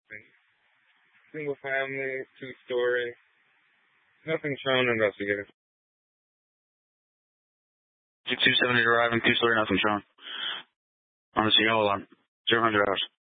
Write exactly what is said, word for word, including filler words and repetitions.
Single family, two story. Nothing shown, investigated. two seventy arriving, two story, nothing shown. On the yellow alarm. zero hundred hours.